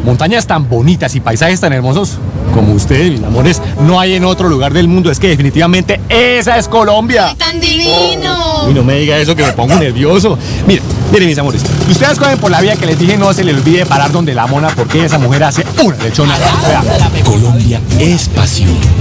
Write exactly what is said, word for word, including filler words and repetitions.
montañas tan bonitas y paisajes tan hermosos como ustedes, mis amores, no hay en otro lugar del mundo. Es que definitivamente esa es Colombia. ¡Ay, tan divino! Y no me diga eso que me pongo nervioso. Mire, miren, mis amores, ustedes cogen por la vía que les dije, no se les olvide parar donde la mona, porque esa mujer hace una lechona. Colombia es pasión.